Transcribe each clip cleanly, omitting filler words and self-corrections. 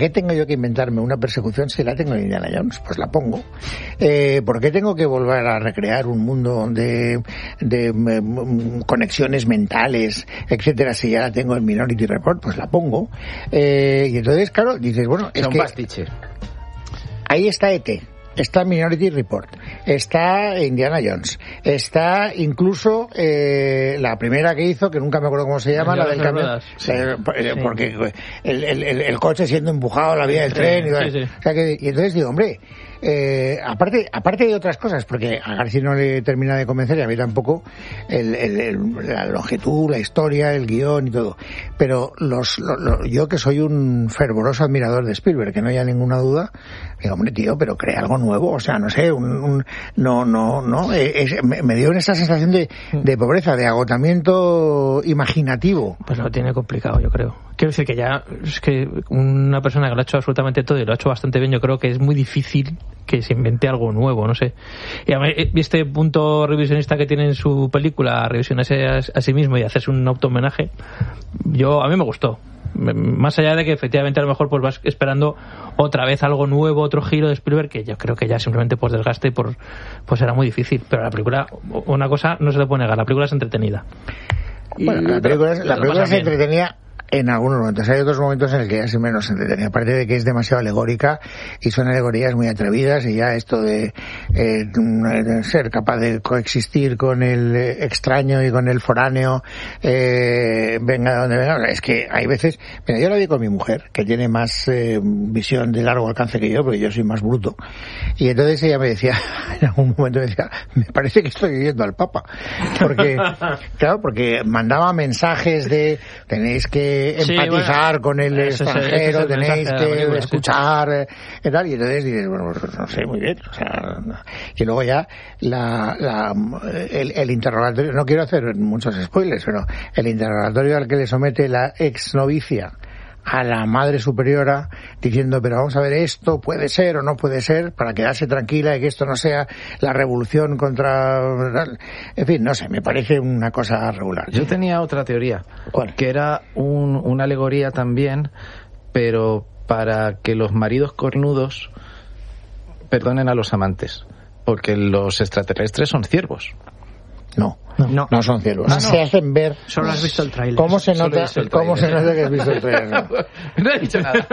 ¿Qué tengo yo que inventarme una persecución si la tengo en Indiana Jones? Pues la pongo. ¿Por qué tengo que volver a recrear un mundo de conexiones mentales, etcétera, si ya la tengo en Minority Report? Pues la pongo. Y entonces, claro, dices, bueno, es un que pastiche. Ahí está E.T., está Minority Report, está Indiana Jones, está incluso la primera que hizo, que nunca me acuerdo cómo se llama, la del camión, porque el coche siendo empujado a la vía del tren, y entonces digo, hombre, aparte de otras cosas, porque a García no le termina de convencer y a mí tampoco, la longitud, la historia, el guión y todo, pero yo que soy un fervoroso admirador de Spielberg, que no haya ninguna duda, digo, hombre, tío, pero crea algo nuevo, o sea, no sé, me dio esa sensación de pobreza, de agotamiento imaginativo. Pues lo tiene complicado, yo creo. Quiero decir que ya es que una persona que lo ha hecho absolutamente todo y lo ha hecho bastante bien, yo creo que es muy difícil que se invente algo nuevo, no sé. Y además, este punto revisionista que tiene en su película, revisionarse a sí mismo y hacerse un auto-homenaje, a mí me gustó. Más allá de que efectivamente a lo mejor pues vas esperando otra vez algo nuevo, otro giro de Spielberg, que yo creo que ya simplemente por desgaste y pues era muy difícil. Pero la película, una cosa no se le puede negar, la película es entretenida. Bueno, la película se entretenía en algunos momentos. Hay otros momentos en el que ya es menos entretenida, aparte de que es demasiado alegórica y son alegorías muy atrevidas, y ya esto de ser capaz de coexistir con el extraño y con el foráneo, venga de donde venga, es que hay veces, mira, yo lo vi con mi mujer, que tiene más visión de largo alcance que yo, porque yo soy más bruto, y entonces ella me decía, en algún momento me decía, me parece que estoy oyendo al Papa, porque porque mandaba mensajes de tenéis que empatizar con el extranjero, tenéis que escuchar y tal, y entonces dices, bueno, pues no sé, muy bien, o sea, y luego ya el interrogatorio, no quiero hacer muchos spoilers, pero el interrogatorio al que le somete la ex novicia a la madre superiora diciendo, pero vamos a ver, esto puede ser o no puede ser, para quedarse tranquila y que esto no sea la revolución contra... En fin, no sé, me parece una cosa regular. Yo tenía otra teoría. ¿Cuál? Que era una alegoría también, pero para que los maridos cornudos perdonen a los amantes, porque los extraterrestres son ciervos. No son ciervos. Se hacen ver. Solo has visto el tráiler. ¿Cómo se nota que has visto el tráiler? No he dicho nada.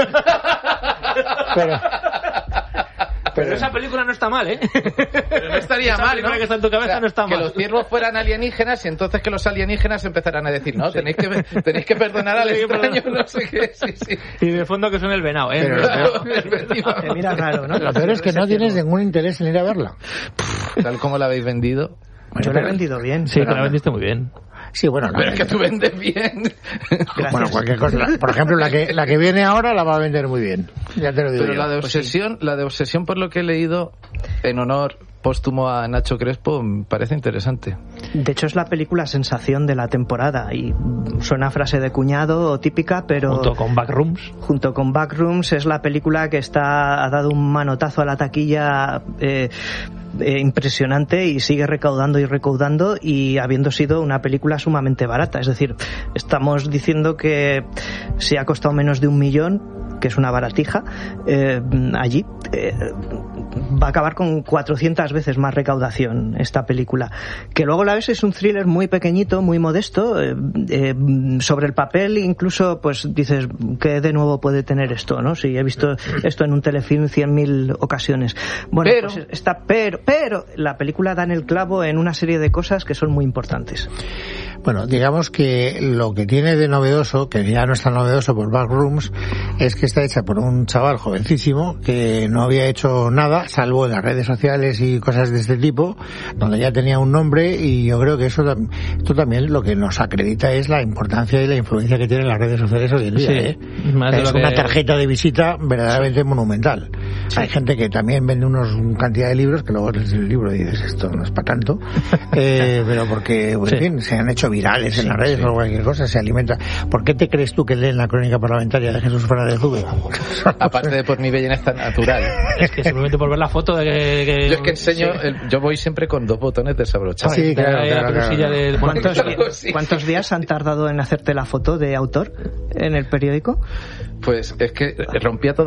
Pero esa película no está mal, ¿eh? Pero no estaría mal, ¿no? Que está en tu cabeza, no está mal. Que los ciervos fueran alienígenas y entonces que los alienígenas empezaran a decir, no, tenéis que perdonar al extraño, no sé qué, sí. Y de fondo que son el venado, ¿eh? Te mira raro, ¿no? Lo peor es que no tienes ningún interés en ir a verla. Tal como la habéis vendido. Yo la he vendido bien. Sí, la vendiste muy bien. Sí, bueno, pero es que tú vendes bien. Gracias. Bueno, cualquier cosa. Por ejemplo, la que viene ahora la va a vender muy bien. Ya te lo digo. Pero yo. la de obsesión, por lo que he leído, en honor póstumo a Nacho Crespo, me parece interesante. De hecho, es la película sensación de la temporada y suena frase de cuñado típica, pero junto con Backrooms es la película que ha dado un manotazo a la taquilla impresionante y sigue recaudando y habiendo sido una película sumamente barata. Es decir, estamos diciendo que si ha costado menos de $1 millón, que es una baratija, allí va a acabar con 400 veces más recaudación esta película. Que luego la ves, es un thriller muy pequeñito, muy modesto, sobre el papel incluso pues dices, ¿qué de nuevo puede tener esto? ¿No? Si he visto esto en un telefilm 100.000 ocasiones. Bueno, pero la película da en el clavo en una serie de cosas que son muy importantes. Bueno, digamos que lo que tiene de novedoso, que ya no es tan novedoso por Backrooms, es que está hecha por un chaval jovencísimo que no había hecho nada, salvo en las redes sociales y cosas de este tipo, donde ya tenía un nombre, y yo creo que esto también lo que nos acredita es la importancia y la influencia que tienen las redes sociales hoy en día. Sí, Es una tarjeta de visita verdaderamente monumental. Sí. Hay gente que también vende una cantidad de libros que luego lees el libro y dices, esto no es para tanto, pero porque, en fin, se han hecho virales en las redes o cualquier cosa, se alimenta. ¿Por qué te crees tú que leen la crónica parlamentaria de Jesús Fernández Zúñiga? Aparte de por mi belleza natural. Es que simplemente por ver la foto de que... Yo es que enseño, yo voy siempre con 2 botones desabrochados. Sí, claro. ¿Cuántos días han tardado en hacerte la foto de autor en el periódico? Pues es que rompía todo